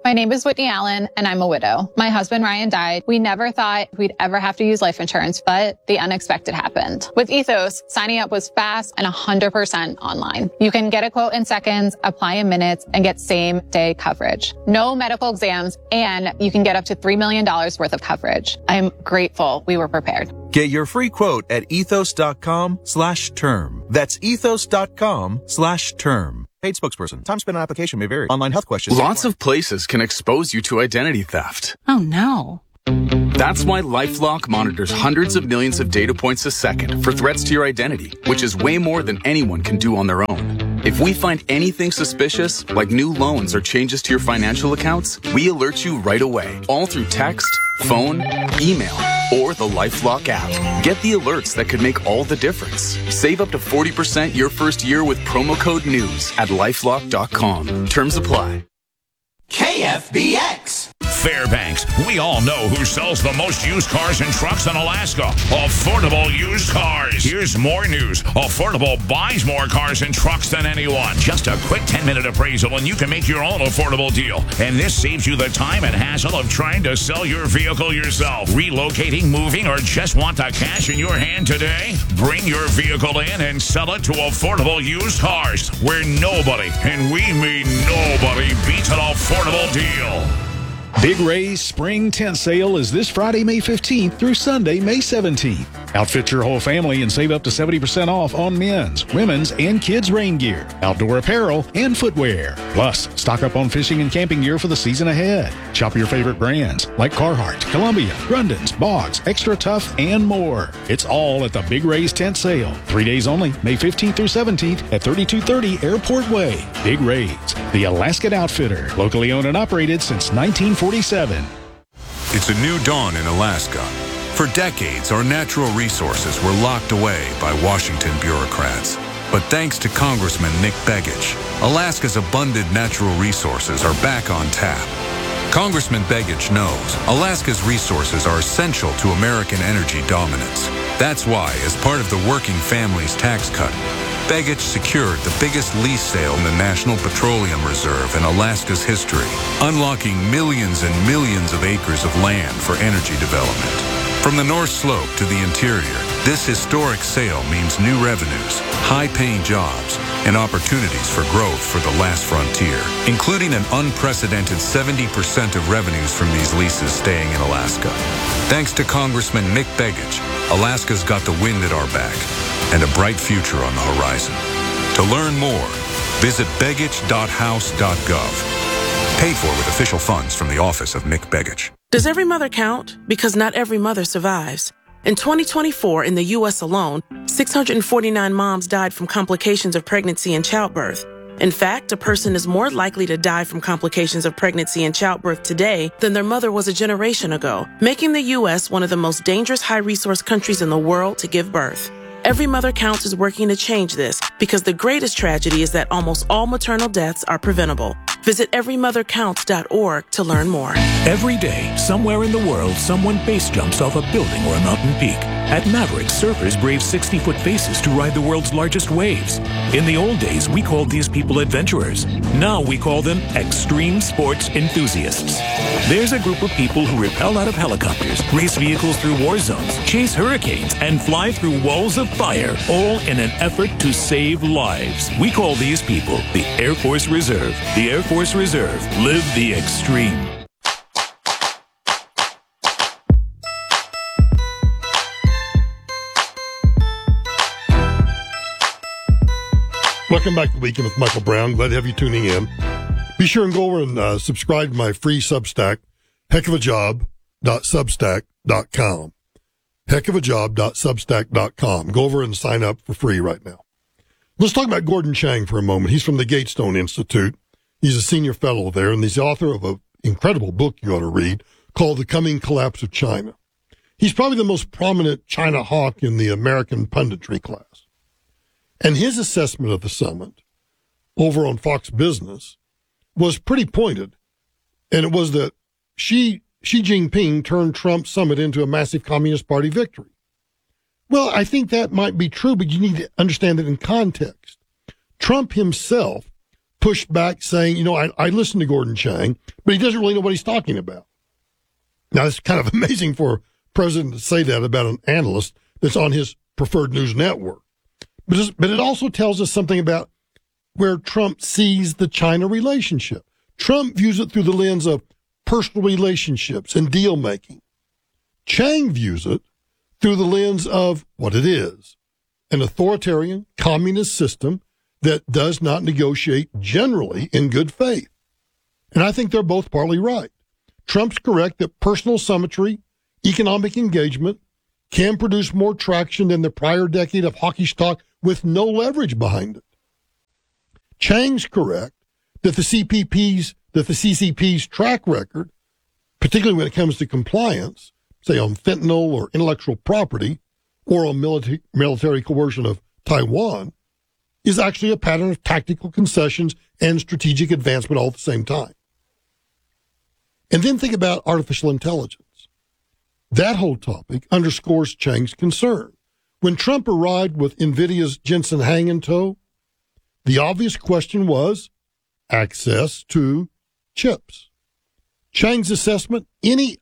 My name is Whitney Allen, and I'm a widow. My husband, Ryan, died. We never thought we'd ever have to use life insurance, but the unexpected happened. With Ethos, signing up was fast and 100% online. You can get a quote in seconds, apply in minutes, and get same-day coverage. No medical exams, and you can get up to $3 million worth of coverage. I'm grateful we were prepared. Get your free quote at ethos.com/term. That's ethos.com/term. Paid spokesperson. Time spent on application may vary. Online health questions. Lots of places can expose you to identity theft. Oh, no. That's why LifeLock monitors hundreds of millions of data points a second for threats to your identity, which is way more than anyone can do on their own. If we find anything suspicious, like new loans or changes to your financial accounts, we alert you right away, all through text, phone, email, or the LifeLock app. Get the alerts that could make all the difference. Save up to 40% your first year with promo code NEWS at LifeLock.com. Terms apply. KFBX. Fairbanks, we all know who sells the most used cars and trucks in Alaska. Affordable Used Cars. Here's more news. Affordable buys more cars and trucks than anyone. Just a quick 10-minute appraisal and you can make your own affordable deal. And this saves you the time and hassle of trying to sell your vehicle yourself. Relocating, moving, or just want the cash in your hand today? Bring your vehicle in and sell it to Affordable Used Cars, where nobody, and we mean nobody, beats an affordable deal. Big Ray's Spring Tent Sale is this Friday, May 15th through Sunday, May 17th. Outfit your whole family and save up to 70% off on men's, women's, and kids' rain gear, outdoor apparel, and footwear. Plus, stock up on fishing and camping gear for the season ahead. Shop your favorite brands like Carhartt, Columbia, Grundens, Boggs, Extra Tough, and more. It's all at the Big Ray's Tent Sale. 3 days only, May 15th through 17th at 3230 Airport Way. Big Ray's, the Alaskan Outfitter, locally owned and operated since 1947. It's a new dawn in Alaska. For decades, our natural resources were locked away by Washington bureaucrats. But thanks to Congressman Nick Begich, Alaska's abundant natural resources are back on tap. Congressman Begich knows Alaska's resources are essential to American energy dominance. That's why, as part of the Working Families Tax Cut, Begich secured the biggest lease sale in the National Petroleum Reserve in Alaska's history, unlocking millions and millions of acres of land for energy development. From the North Slope to the interior, this historic sale means new revenues, high-paying jobs, and opportunities for growth for the last frontier, including an unprecedented 70% of revenues from these leases staying in Alaska. Thanks to Congressman Nick Begich, Alaska's got the wind at our back and a bright future on the horizon. To learn more, visit begich.house.gov. Paid for with official funds from the office of Nick Begich. Does every mother count? Because not every mother survives. In 2024, in the U.S. alone, 649 moms died from complications of pregnancy and childbirth. In fact, a person is more likely to die from complications of pregnancy and childbirth today than their mother was a generation ago, making the U.S. one of the most dangerous high-resource countries in the world to give birth. Every Mother Counts is working to change this because the greatest tragedy is that almost all maternal deaths are preventable. Visit everymothercounts.org to learn more. Every day, somewhere in the world, someone base jumps off a building or a mountain peak. At Maverick, surfers brave 60-foot faces to ride the world's largest waves. In the old days, we called these people adventurers. Now we call them extreme sports enthusiasts. There's a group of people who rappel out of helicopters, race vehicles through war zones, chase hurricanes, and fly through walls of fire, all in an effort to save lives. We call these people the Air Force Reserve. The Air Force Reserve. Live the extreme. Welcome back to Weekend with Michael Brown. Glad to have you tuning in. Be sure and go over and subscribe to my free Substack, heckofajob.substack.com. heckofajob.substack.com. Go over and sign up for free right now. Let's talk about Gordon Chang for a moment. He's from the Gatestone Institute. He's a senior fellow there, and he's the author of an incredible book you ought to read called The Coming Collapse of China. He's probably the most prominent China hawk in the American punditry class. And his assessment of the summit over on Fox Business was pretty pointed. And it was that Xi Jinping turned Trump's summit into a massive Communist Party victory. Well, I think that might be true, but you need to understand it in context. Trump himself pushed back saying, I listened to Gordon Chang, but he doesn't really know what he's talking about. Now, it's kind of amazing for a president to say that about an analyst that's on his preferred news network. But it also tells us something about where Trump sees the China relationship. Trump views it through the lens of personal relationships and deal making. Chang views it through the lens of what it is, an authoritarian communist system that does not negotiate generally in good faith. And I think they're both partly right. Trump's correct that personal symmetry, economic engagement, can produce more traction than the prior decade of hawkish talk with no leverage behind it. Chang's correct that the CCP's track record, particularly when it comes to compliance, say on fentanyl or intellectual property, or on military coercion of Taiwan, is actually a pattern of tactical concessions and strategic advancement all at the same time. And then think about artificial intelligence. That whole topic underscores Chang's concern. When Trump arrived with NVIDIA's Jensen Huang in tow, the obvious question was access to chips. Chang's assessment, any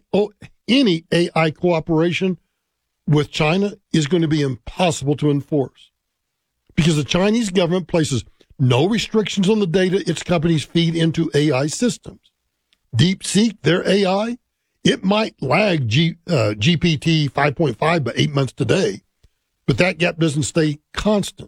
AI cooperation with China is going to be impossible to enforce because the Chinese government places no restrictions on the data its companies feed into AI systems. DeepSeek, their AI, it might lag GPT 5.5 by 8 months today, but that gap doesn't stay constant.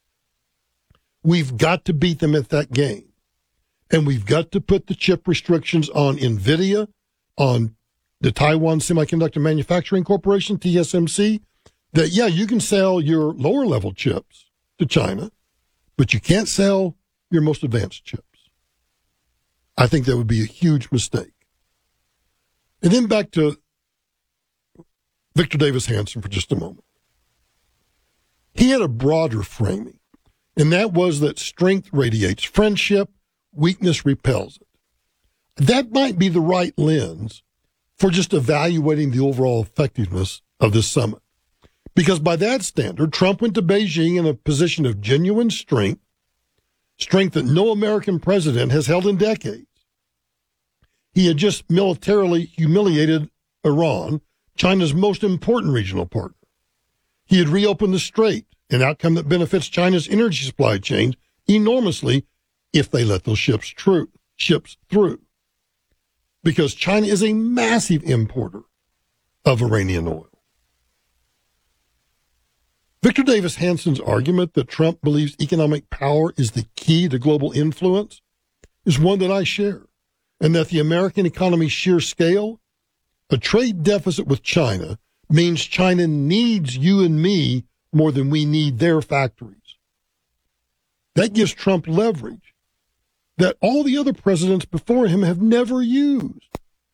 We've got to beat them at that game. And we've got to put the chip restrictions on NVIDIA, on the Taiwan Semiconductor Manufacturing Corporation, TSMC, that, yeah, you can sell your lower level chips to China, but you can't sell your most advanced chips. I think that would be a huge mistake. And then back to Victor Davis Hanson for just a moment. He had a broader framing, and that was that strength radiates friendship, weakness repels it. That might be the right lens for just evaluating the overall effectiveness of this summit. Because by that standard, Trump went to Beijing in a position of genuine strength that no American president has held in decades. He had just militarily humiliated Iran, China's most important regional partner. He had reopened the strait, an outcome that benefits China's energy supply chain enormously if they let those ships through. Because China is a massive importer of Iranian oil. Victor Davis Hanson's argument that Trump believes economic power is the key to global influence is one that I share, and that the American economy's sheer scale, a trade deficit with China, means China needs you and me more than we need their factories. That gives Trump leverage that all the other presidents before him have never used.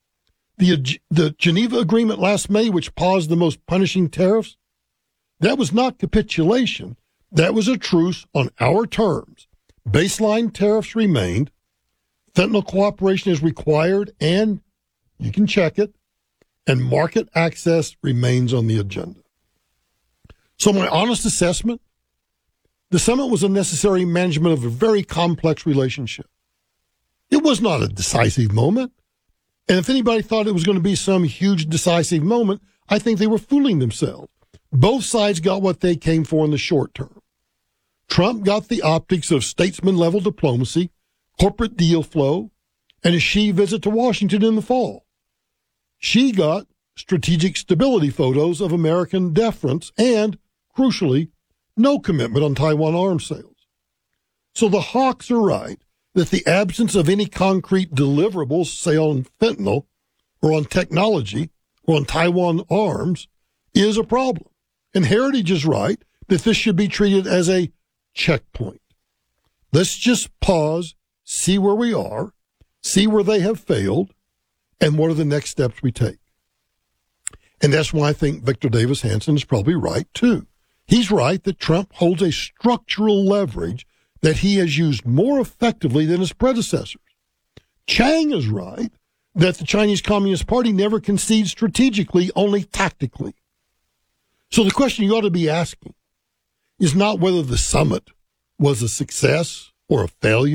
The Geneva Agreement last May, which paused the most punishing tariffs, that was not capitulation. That was a truce on our terms. Baseline tariffs remained. Fentanyl cooperation is required, and you can check it, and market access remains on the agenda. So my honest assessment, the summit was a necessary management of a very complex relationship. It was not a decisive moment. And if anybody thought it was going to be some huge decisive moment, I think they were fooling themselves. Both sides got what they came for in the short term. Trump got the optics of statesman-level diplomacy, corporate deal flow, and a Xi visit to Washington in the fall. Xi got strategic stability photos of American deference and, crucially, no commitment on Taiwan arms sales. So the hawks are right that the absence of any concrete deliverables, say on fentanyl or on technology or on Taiwan arms, is a problem. And Heritage is right that this should be treated as a checkpoint. Let's just pause, see where we are, see where they have failed, and what are the next steps we take. And that's why I think Victor Davis Hanson is probably right, too. He's right that Trump holds a structural leverage that he has used more effectively than his predecessors. Chang is right that the Chinese Communist Party never concedes strategically, only tactically. So the question you ought to be asking is not whether the summit was a success or a failure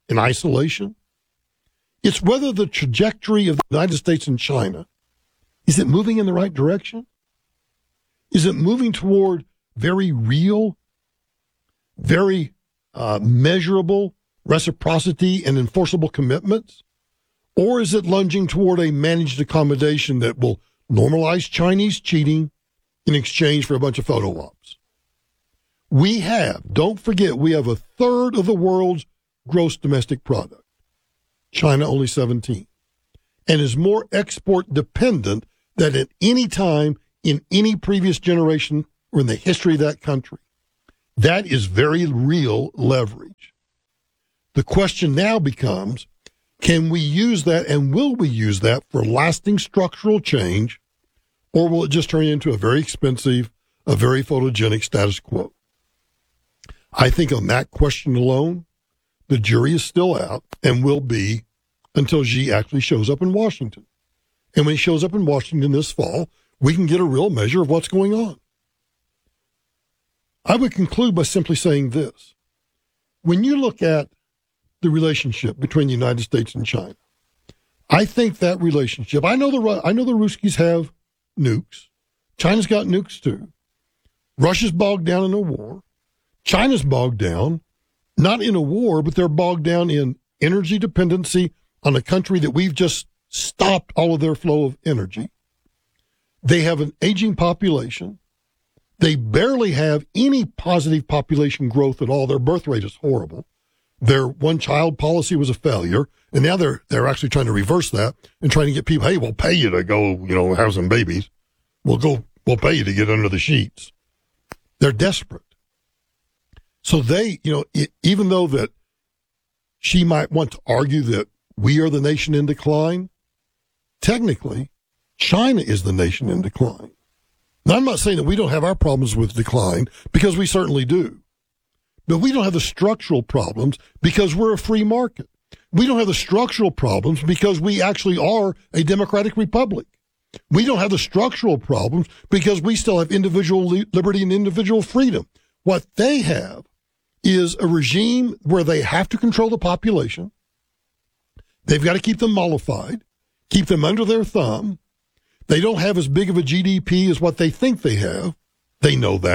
in isolation. It's whether the trajectory of the United States and China, is it moving in the right direction? Is it moving toward very real, very measurable reciprocity and enforceable commitments? Or is it lunging toward a managed accommodation that will normalize Chinese cheating in exchange for a bunch of photo ops? Don't forget, we have a third of the world's gross domestic product. China only 17, and is more export dependent than at any time in any previous generation or in the history of that country. That is very real leverage. The question now becomes, can we use that, and will we use that for lasting structural change, or will it just turn into a very expensive, a very photogenic status quo? I think on that question alone, the jury is still out and will be until Xi actually shows up in Washington. And when he shows up in Washington this fall, we can get a real measure of what's going on. I would conclude by simply saying this. When you look at the relationship between the United States and China, I think that relationship, I know the Ruskies have nukes. China's got nukes too. Russia's bogged down in a war. China's bogged down, not in a war, but they're bogged down in energy dependency on a country that we've just stopped all of their flow of energy. They have an aging population. They barely have any positive population growth at all. Their birth rate is horrible. Their one-child policy was a failure, and now they're actually trying to reverse that and trying to get people, hey, we'll pay you to go, have some babies. We'll pay you to get under the sheets. They're desperate. So they, even though that she might want to argue that we are the nation in decline, technically, China is the nation in decline. Now, I'm not saying that we don't have our problems with decline, because we certainly do. But we don't have the structural problems because we're a free market. We don't have the structural problems because we actually are a democratic republic. We don't have the structural problems because we still have individual liberty and individual freedom. What they have is a regime where they have to control the population. They've got to keep them mollified, keep them under their thumb. They don't have as big of a GDP as what they think they have. They know that.